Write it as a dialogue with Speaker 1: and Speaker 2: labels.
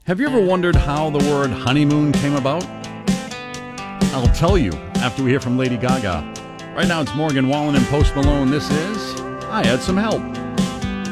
Speaker 1: Have you ever wondered how the word honeymoon came about? I'll tell you after we hear from Lady Gaga. Right now it's Morgan Wallen and Post Malone. This is I Had Some Help.